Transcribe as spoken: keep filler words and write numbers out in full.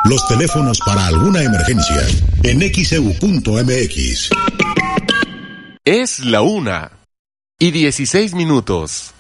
Los teléfonos para alguna emergencia en X E U punto M X. Es la una y dieciséis minutos.